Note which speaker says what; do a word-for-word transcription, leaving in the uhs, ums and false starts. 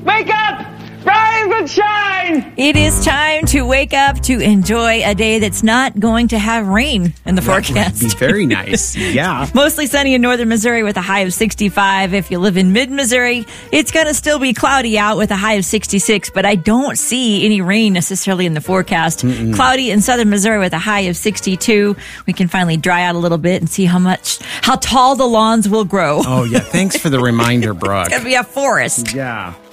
Speaker 1: Wake up! Rise and shine!
Speaker 2: It is time to wake up to enjoy a day that's not going to have rain in the
Speaker 3: That
Speaker 2: forecast.
Speaker 3: would be very nice. Yeah.
Speaker 2: Mostly sunny in northern Missouri with a high of sixty-five. If you live in mid-Missouri, it's going to still be cloudy out with a high of sixty-six, but I don't see any rain necessarily in the forecast. Mm-mm. Cloudy in southern Missouri with a high of sixty-two. We can finally dry out a little bit and see how much, how tall the lawns will grow.
Speaker 3: Oh, yeah. Thanks for the reminder, Brooke.
Speaker 2: It's going to be a forest.
Speaker 3: Yeah.